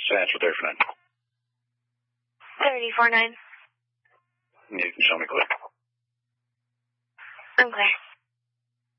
Central there for 34-9. You can show me clear. I'm clear.